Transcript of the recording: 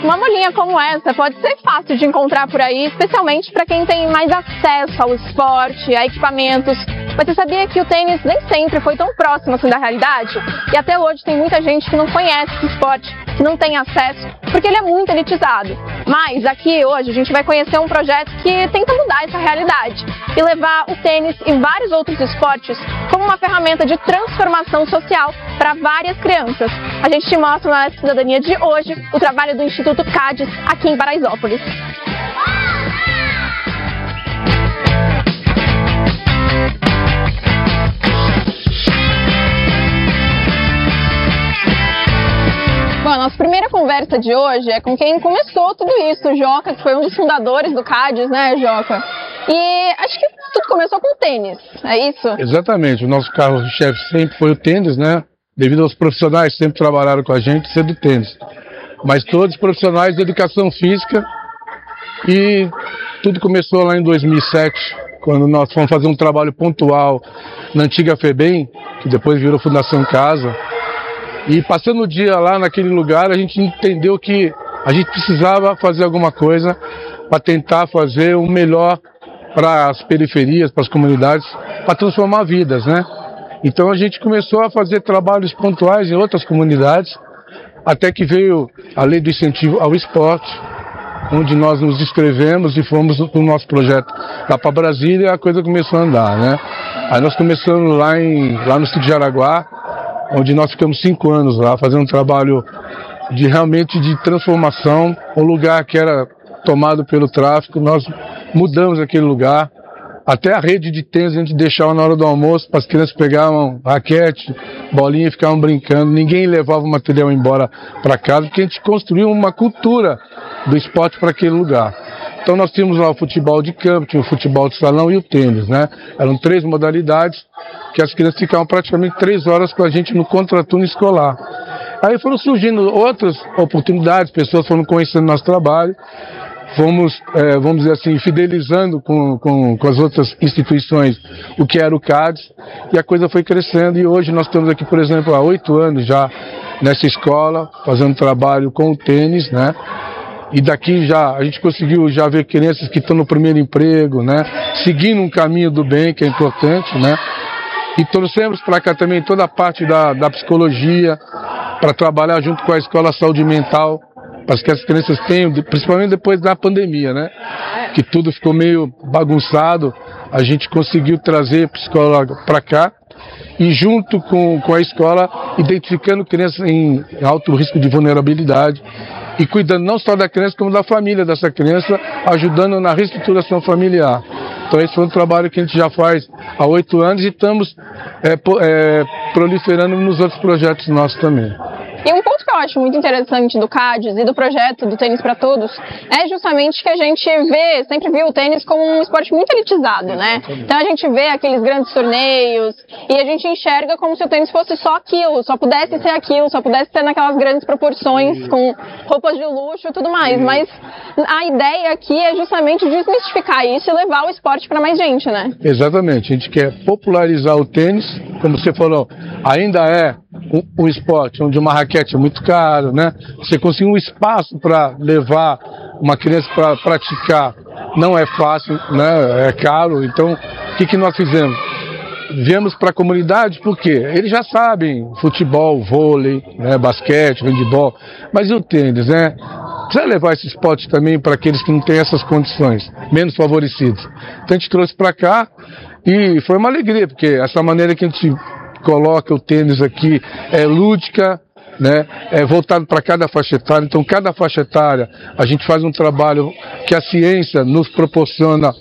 Uma bolinha como essa pode ser fácil de encontrar por aí, especialmente para quem tem mais acesso ao esporte, a equipamentos. Mas você sabia que o tênis nem sempre foi tão próximo assim da realidade? E até hoje tem muita gente que não conhece esse esporte, que não tem acesso, porque ele é muito elitizado. Mas aqui hoje a gente vai conhecer um projeto que tenta mudar essa realidade e levar o tênis e vários outros esportes como uma ferramenta de transformação social para várias crianças. A gente te mostra na Cidadania de hoje o trabalho do Instituto CADES aqui em Paraisópolis. Bom, a nossa primeira conversa de hoje é com quem começou tudo isso, o Joca, que foi um dos fundadores do CADES, né, Joca? E acho que tudo começou com o tênis, é isso? Exatamente, o nosso carro-chefe sempre foi o tênis, né? Devido aos profissionais que sempre trabalharam com a gente, ser do tênis. Mas todos profissionais de educação física, e tudo começou lá em 2007, quando nós fomos fazer um trabalho pontual na antiga FEBEM, que depois virou Fundação Casa. E passando o dia lá naquele lugar, a gente entendeu que a gente precisava fazer alguma coisa para tentar fazer o melhor para as periferias, para as comunidades, para transformar vidas, né? Então a gente começou a fazer trabalhos pontuais em outras comunidades, até que veio a Lei do Incentivo ao Esporte, onde nós nos inscrevemos e fomos para o nosso projeto lá para Brasília, e a coisa começou a andar, né? Aí nós começamos lá no Sítio de Jaraguá, onde nós ficamos 5 anos lá, fazendo um trabalho realmente de transformação. Um lugar que era tomado pelo tráfico, nós mudamos aquele lugar. Até a rede de tênis a gente deixava na hora do almoço, para as crianças pegavam raquete, bolinha e ficavam brincando. Ninguém levava o material embora para casa, porque a gente construiu uma cultura do esporte para aquele lugar. Então nós tínhamos lá o futebol de campo, tinha o futebol de salão e o tênis, né? Eram 3 modalidades que as crianças ficavam praticamente 3 horas com a gente no contraturno escolar. Aí foram surgindo outras oportunidades, pessoas foram conhecendo nosso trabalho, fomos, vamos dizer assim, fidelizando com as outras instituições o que era o CADES, e a coisa foi crescendo, e hoje nós estamos aqui, por exemplo, há 8 anos já nessa escola, fazendo trabalho com o tênis, né? E daqui a gente conseguiu já ver crianças que estão no primeiro emprego, né? Seguindo um caminho do bem, que é importante, né? E trouxemos para cá também toda a parte da psicologia, para trabalhar junto com a Escola Saúde Mental, para que as crianças tenham, principalmente depois da pandemia, né? Que tudo ficou meio bagunçado, a gente conseguiu trazer psicóloga para cá, e junto com a escola, identificando crianças em alto risco de vulnerabilidade, e cuidando não só da criança, como da família dessa criança, ajudando na reestruturação familiar. Então esse foi um trabalho que a gente já faz há 8 anos e estamos proliferando nos outros projetos nossos também. E um ponto que eu acho muito interessante do CADES e do projeto do Tênis para Todos é justamente que a gente sempre viu o tênis como um esporte muito elitizado, né? Então a gente vê aqueles grandes torneios e a gente enxerga como se o tênis fosse só aquilo, só pudesse ser aquilo, só pudesse ser naquelas grandes proporções, com roupas de luxo e tudo mais. Mas a ideia aqui é justamente desmistificar isso e levar o esporte para mais gente, né? Exatamente, a gente quer popularizar o tênis, como você falou, ainda é um esporte onde uma raquete é muito caro, né? Você conseguir um espaço para levar uma criança para praticar não é fácil, né? É caro. Então, o que nós fizemos? Viemos para a comunidade porque eles já sabem futebol, vôlei, né? Basquete, handebol, mas e o tênis, né? Precisa levar esse esporte também para aqueles que não têm essas condições, menos favorecidos. Então a gente trouxe para cá e foi uma alegria, porque essa maneira que a gente coloca o tênis aqui é lúdica, né? É voltado para cada faixa etária. Então cada faixa etária a gente faz um trabalho que a ciência nos proporciona